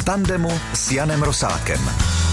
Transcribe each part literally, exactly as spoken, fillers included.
tandemu s Janem Rosákem.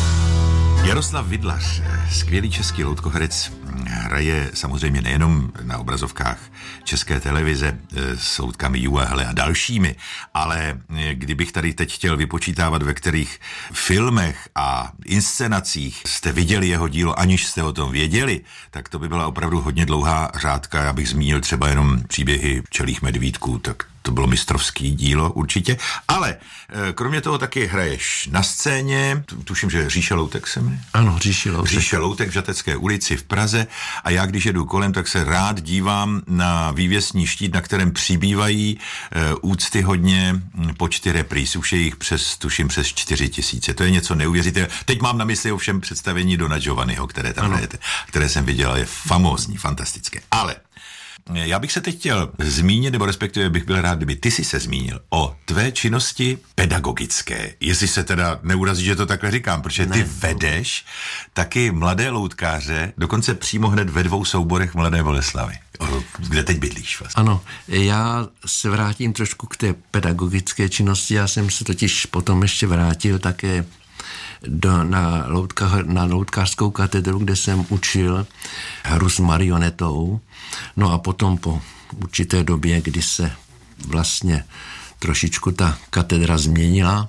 Jaroslav Vidlař, skvělý český loutkoherec, hraje samozřejmě nejenom na obrazovkách České televize s loutkami Jua Hele a dalšími, ale kdybych tady teď chtěl vypočítávat, ve kterých filmech a inscenacích jste viděli jeho dílo, aniž jste o tom věděli, tak to by byla opravdu hodně dlouhá řádka. Já bych zmínil třeba jenom příběhy Čelých medvídků, tak to bylo mistrovský dílo určitě, ale kromě toho taky hraješ na scéně, tuším, že Říše loutek se jmenuje. Ano, Říše loutek. Říše loutek v Žatecké ulici v Praze a já, když jedu kolem, tak se rád dívám na vývěsní štít, na kterém přibývají uh, úcty hodně počty repríz, už je jich přes, tuším, přes čtyři tisíce. To je něco neuvěřitelného. Teď mám na mysli ovšem představení Dona Giovanniho, které tam hrajete, které jsem viděl, je famózní, fantastické. Ale já bych se teď chtěl zmínit, nebo respektive bych byl rád, kdyby ty si se zmínil o tvé činnosti pedagogické. Jestli se teda neurazí, že to takhle říkám, protože ty ne. vedeš taky mladé loutkáře, dokonce přímo hned ve dvou souborech Mladé Boleslavi. Kde teď bydlíš vlastně? Ano, já se vrátím trošku k té pedagogické činnosti. Já jsem se totiž potom ještě vrátil také Do, na, loutka, na loutkářskou katedru, kde jsem učil hru s marionetou. No a potom po určité době, kdy se vlastně trošičku ta katedra změnila,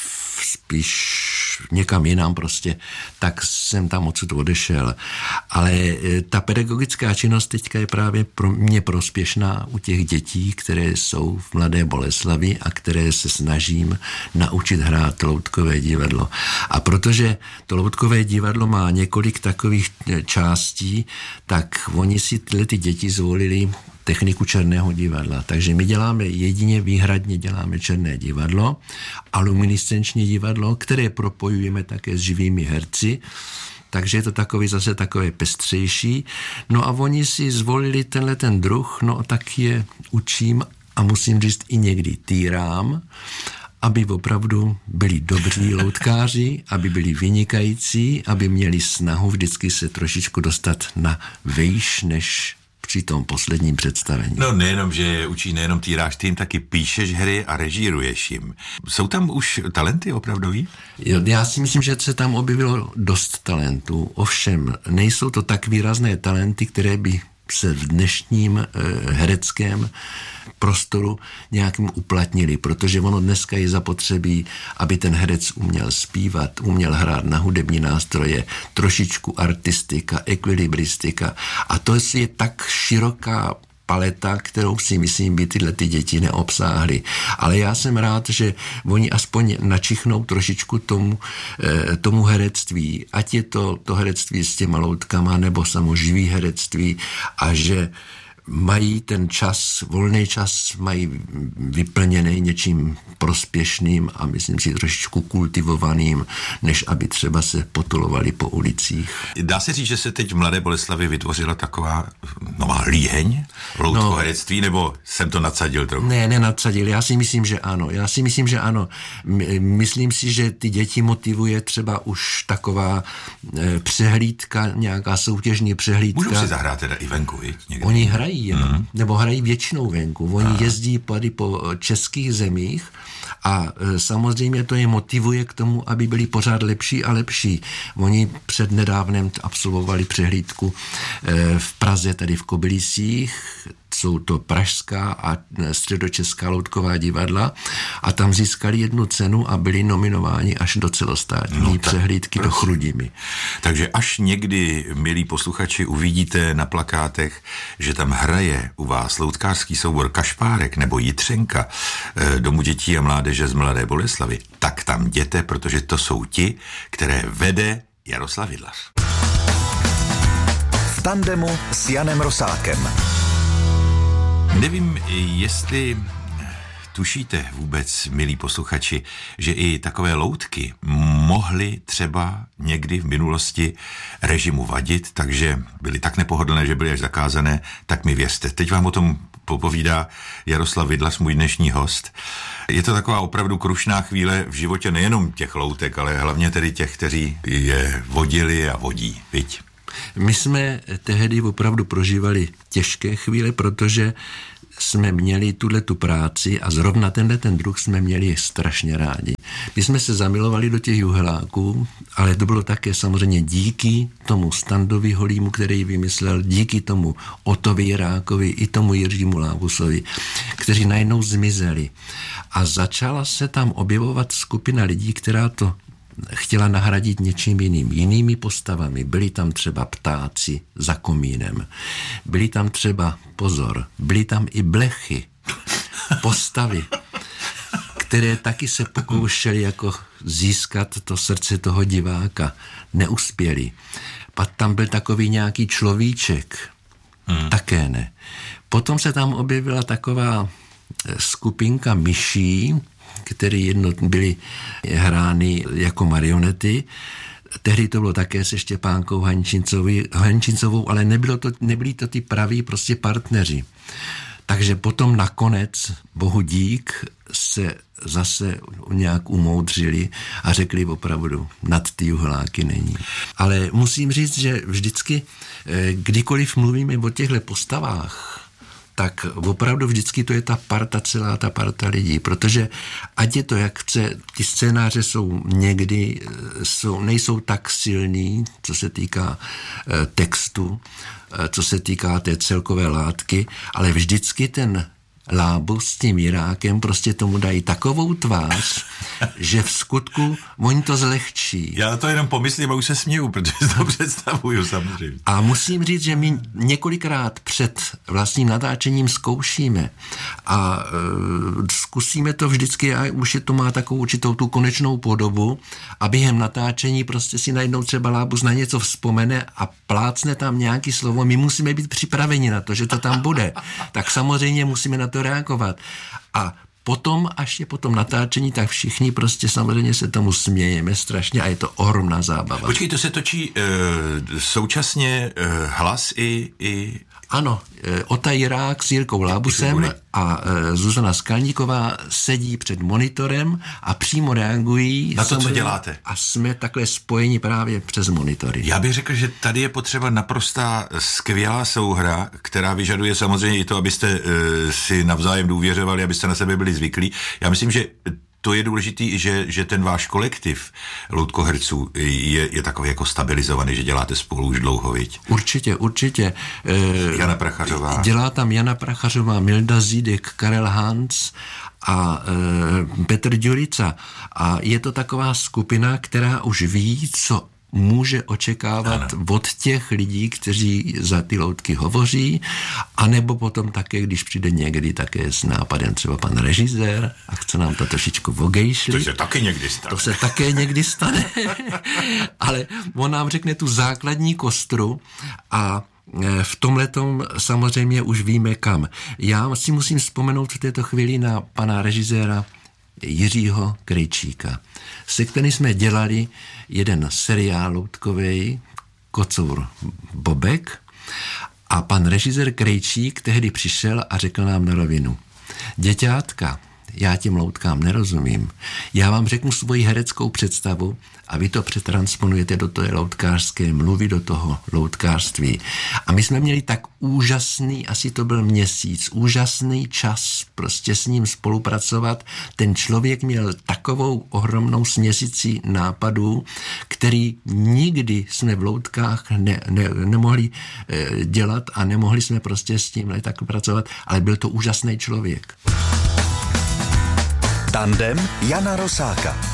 spíš někam jinam prostě, tak jsem tam odsud odešel. Ale ta pedagogická činnost teďka je právě pro mě prospěšná u těch dětí, které jsou v Mladé Boleslavi a které se snažím naučit hrát loutkové divadlo. A protože to loutkové divadlo má několik takových částí, tak oni si tyhle ty děti zvolili techniku černého divadla. Takže my děláme jedině výhradně děláme černé divadlo a luminiscenční divadlo, které propojujeme také s živými herci, takže je to takový zase takové pestřejší. No a oni si zvolili tenhle ten druh, no tak je učím a musím říct i někdy týrám, aby opravdu byli dobří loutkáři, aby byli vynikající, aby měli snahu vždycky se trošičku dostat na výš než při tom posledním představení. No nejenom, že je učí, nejenom týráš, ty jim taky píšeš hry a režíruješ jim. Jsou tam už talenty opravdový? Já si myslím, že se tam objevilo dost talentů. Ovšem, nejsou to tak výrazné talenty, které by se v dnešním eh, hereckém prostoru nějakým uplatnili, protože ono dneska je zapotřebí, aby ten herec uměl zpívat, uměl hrát na hudební nástroje, trošičku artistika, ekvilibristika a to je tak široká paleta, kterou si myslím, by tyhle ty děti neobsáhly. Ale já jsem rád, že oni aspoň načichnou trošičku tomu, eh, tomu herectví, ať je to, to herectví s těma loutkama, nebo samoživý herectví a že mají ten čas, volný čas mají vyplněný něčím prospěšným a myslím si trošičku kultivovaným, než aby třeba se potulovali po ulicích. Dá se říct, že se teď v Mladé Boleslavi vytvořila taková nová líheň loutkoherectví, no, nebo jsem to nadsadil trochu? Ne, nenadsadil, já si myslím, že ano. Já si myslím, že ano. Myslím si, že ty děti motivuje třeba už taková e, přehlídka, nějaká soutěžní přehlídka. Můžou si zahrát teda i venku, viď? Někdy. Oni hrají jenom, mm. nebo hrají většinou venku. Oni a. jezdí tady po českých zemích a e, samozřejmě to je motivuje k tomu, aby byli pořád lepší a lepší. Oni před nedávnem absolvovali přehlídku e, v Praze, tady v Kobylisích, jsou to pražská a středočeská loutková divadla a tam získali jednu cenu a byli nominováni až do celostátní no, přehlídky prosím. do Chrudimi. Takže až někdy, milí posluchači, uvidíte na plakátech, že tam hraje u vás loutkářský soubor Kašpárek nebo Jitřenka Domu dětí a mládeže z Mladé Boleslavy, tak tam jděte, protože to jsou ti, které vede Jaroslav Vidlař. V tandemu s Janem Rosákem. Nevím, jestli tušíte vůbec, milí posluchači, že i takové loutky mohly třeba někdy v minulosti režimu vadit, takže byly tak nepohodlné, že byly až zakázané, tak mi věřte. Teď vám o tom popovídá Jaroslav Vidlař, můj dnešní host. Je to taková opravdu krušná chvíle v životě nejenom těch loutek, ale hlavně tedy těch, kteří je vodili a vodí, viď? My jsme tehdy opravdu prožívali těžké chvíle, protože jsme měli tuhle tu práci a zrovna tenhle ten druh jsme měli strašně rádi. My jsme se zamilovali do těch juheláků, ale to bylo také samozřejmě díky tomu Standovi Holímu, který vymyslel, díky tomu Otovi Jirákovi i tomu Jiřímu Lábusovi, kteří najednou zmizeli. A začala se tam objevovat skupina lidí, která to chtěla nahradit něčím jiným, jinými postavami. Byli tam třeba ptáci za komínem, byli tam třeba, pozor, byli tam i blechy, postavy, které taky se pokoušely jako získat to srdce toho diváka. Neuspěli. Pak tam byl takový nějaký človíček. Hmm. Také ne. Potom se tam objevila taková skupinka myší, které jedno byly hrány jako marionety. Tehdy to bylo také se Štěpánkou Hančincovou, ale nebylo to, nebyli to ty praví prostě partneři. Takže potom nakonec, bohu dík, se zase nějak umoudřili a řekli opravdu, nad ty juheláky není. Ale musím říct, že vždycky, kdykoliv mluvíme o těchto postavách, tak opravdu vždycky to je ta parta, celá ta parta lidí, protože ať je to jak chce, ty scénáře jsou někdy, jsou, nejsou tak silný, co se týká e, textu, e, co se týká té celkové látky, ale vždycky ten Lábus s tím Jirákem prostě tomu dají takovou tvář, že v skutku oni to zlehčí. Já to jenom pomyslím a už se směju, protože to představuju samozřejmě. A musím říct, že my několikrát před vlastním natáčením zkoušíme a e, zkusíme to vždycky a už je to má takovou určitou tu konečnou podobu a během natáčení prostě si najednou třeba Lábus na něco vzpomene a plácne tam nějaký slovo. My musíme být připraveni na to, že to tam bude. Tak samozřejmě musíme na to reagovat. A potom, až je potom natáčení, tak všichni prostě samozřejmě se tomu smějeme strašně a je to ohromná zábava. Počkej, to se točí e, současně e, hlas i... i... Ano, e, Ota Jirák s Jirkou Lábusem a e, Zuzana Skalníková sedí před monitorem a přímo reagují. Na to, co děláte. A jsme takhle spojeni právě přes monitory. Já bych řekl, že tady je potřeba naprostá skvělá souhra, která vyžaduje samozřejmě i to, abyste e, si navzájem důvěřovali, abyste na sebe byli zvyklí. Já myslím, že to je důležitý, že, že ten váš kolektiv loutkoherců je, je takový jako stabilizovaný, že děláte spolu už dlouho, viď? Určitě, určitě. E, Jana Prachařová. Dělá tam Jana Prachařová, Milda Zídek, Karel Hans a e, Petr Ďurica. A je to taková skupina, která už ví, co může očekávat ano. od těch lidí, kteří za ty loutky hovoří, anebo potom také, když přijde někdy také s nápadem třeba pan režisér a chce nám to trošičku vogejšlit. To se taky někdy stane. To se také někdy stane, ale on nám řekne tu základní kostru a v tomhletom samozřejmě už víme kam. Já si musím vzpomenout v této chvíli na pana režiséra Jiřího Krejčíka, se kterým jsme dělali jeden seriál loutkovej Kocour Bobek a pan režisér Krejčík tehdy přišel a řekl nám na rovinu: děťátka, já těm loutkám nerozumím. Já vám řeknu svoji hereckou představu a vy to přetransponujete do té loutkářské mluvy, do toho loutkářství. A my jsme měli tak úžasný, asi to byl měsíc, úžasný čas prostě s ním spolupracovat. Ten člověk měl takovou ohromnou směsici nápadů, který nikdy jsme v loutkách ne, ne, nemohli e, dělat a nemohli jsme prostě s tím tak pracovat, ale byl to úžasný člověk. Tandem Jana Rosáka.